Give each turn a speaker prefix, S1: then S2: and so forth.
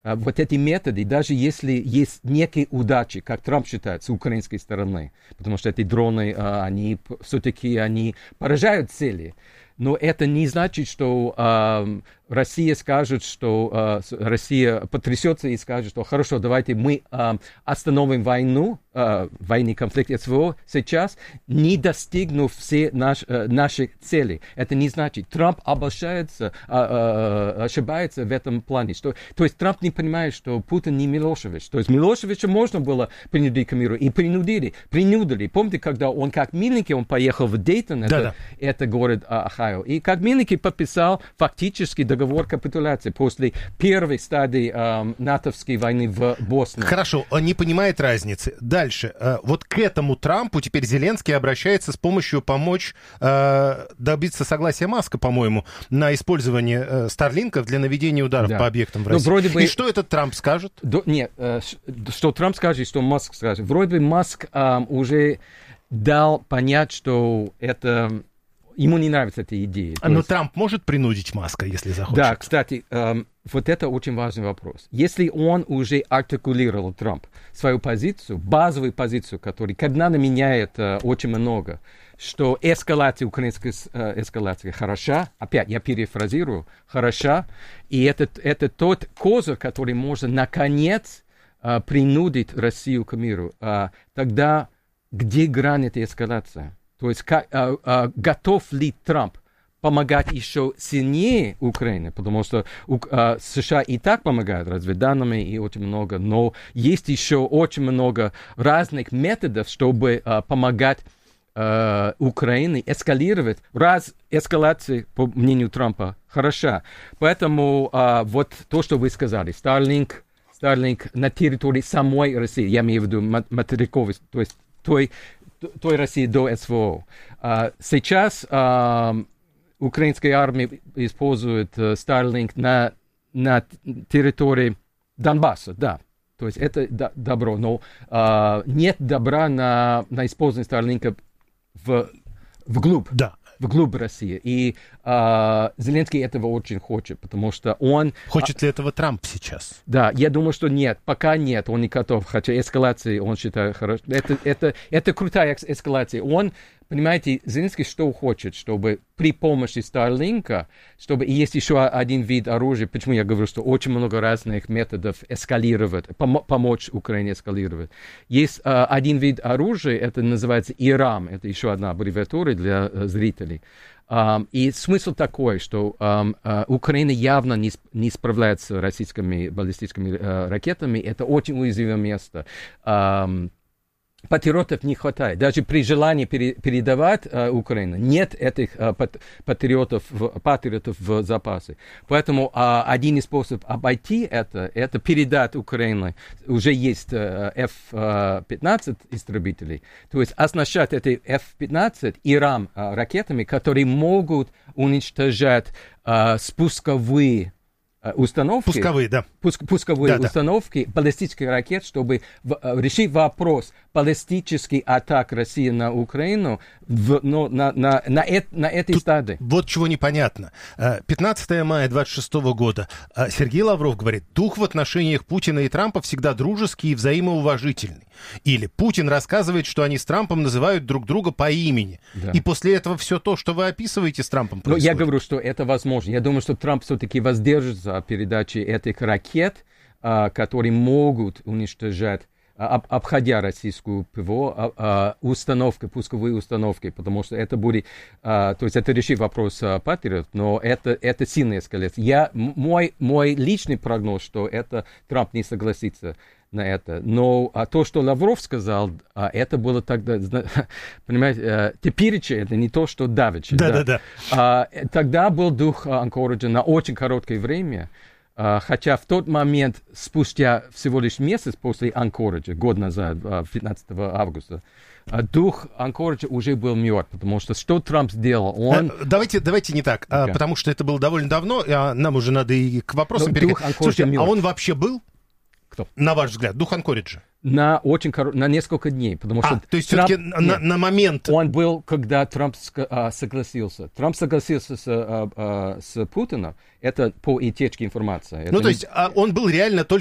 S1: вот эти методы, даже если есть некие удачи, как Трамп считает, с украинской стороны, потому что эти дроны, они все-таки поражают цели, но это не значит, что Россия скажет, что Россия потрясется и скажет, что хорошо, давайте мы остановим войну, военный конфликт СВО сейчас, не достигнув все наши цели. Это не значит. Трамп ошибается в этом плане. То есть Трамп не понимает, что Путин не Милошевич. То есть Милошевича можно было принудить к миру, и принудили. Помните, когда он как миленький, он поехал в Дейтон, это город Ohio, и как миленький подписал фактически договор капитуляции после первой стадии натовской войны в Боснии.
S2: Хорошо, он не понимает разницы. Дальше. Вот к этому Трампу теперь Зеленский обращается с помощью помочь добиться согласия Маска, по-моему, на использование Старлинков для наведения ударов по объектам в России. И что этот Трамп скажет?
S1: Что Трамп скажет, что Маск скажет. Вроде бы Маск уже дал понять, что это... Ему не нравится эта идея.
S2: Но Трамп может принудить Маска, если захочет?
S1: Да, кстати, вот это очень важный вопрос. Если он уже артикулировал, Трамп, свою позицию, базовую позицию, которая когда-то меняет очень много, что эскалация, украинская эскалация хороша, опять я перефразирую, хороша, и это тот козырь, который может наконец принудить Россию к миру, тогда где грань этой эскалации? То есть готов ли Трамп помогать еще сильнее Украине, потому что США и так помогают разведданными и очень много, но есть еще очень много разных методов, чтобы помогать Украине эскалировать. Раз эскалация, по мнению Трампа, хороша. Поэтому вот то, что вы сказали, Starlink на территории самой России, я имею в виду материковой, то есть той России до СВО. Сейчас украинская армия использует Starlink на территории Донбасса, да. То есть это добро, но нет добра на использование Starlink вглубь. Да. Вглубь России. И Зеленский этого очень хочет, потому что он...
S2: Хочет ли этого Трамп сейчас?
S1: Да, я думаю, что нет. Пока нет, он не готов. Хотя эскалации, он считает, хорошо. Это крутая эскалация. Он, понимаете, Зеленский что хочет, чтобы при помощи Starlink, чтобы и есть еще один вид оружия, почему я говорю, что очень много разных методов эскалировать, помочь Украине эскалировать. Есть один вид оружия, это называется ИРАМ, это еще одна аббревиатура для зрителей. И смысл такой, что Украина явно не справляется с российскими баллистическими ракетами, это очень уязвимое место. Патриотов не хватает. Даже при желании передавать Украине нет этих патриотов в запасе. Поэтому один из способов обойти это передать Украине. Уже есть F-15 истребителей. То есть оснащать эти F-15 ИРАМ ракетами, которые могут уничтожать спусковые установки, пусковые установки баллистических ракет, чтобы решить вопрос баллистических атак России на Украину на этой стадии.
S2: Вот чего непонятно. 15 мая 26 года Сергей Лавров говорит, дух в отношениях Путина и Трампа всегда дружеский и взаимоуважительный. Или Путин рассказывает, что они с Трампом называют друг друга по имени. Да. И после этого все то, что вы описываете с Трампом, происходит.
S1: Я говорю, что это возможно. Я думаю, что Трамп все-таки воздержится от передачи этих ракет, которые могут уничтожать, обходя российскую ПВО, пусковые установки, потому что это будет, то есть это решит вопрос патриотов, но это сильная эскалация. Мой личный прогноз, что Трамп не согласится на это. Но то, что Лавров сказал, это было тогда, понимаете, теперь это не то, что давеча. Да. Тогда был дух Анкориджа на очень короткое время, хотя в тот момент, спустя всего лишь месяц после Анкориджа, год назад, 15 августа, дух Анкориджа уже был мертв, потому что Трамп сделал?
S2: Давайте не так, потому что это было довольно давно, нам уже надо и к вопросам перейти. Слушайте, а он вообще был?
S1: Кто?
S2: На ваш взгляд, дух Анкориджа?
S1: На несколько дней, потому что...
S2: То есть все-таки на момент...
S1: Он был, когда Трамп согласился. Трамп согласился с Путиным, это по утечке информации.
S2: То есть он был реально только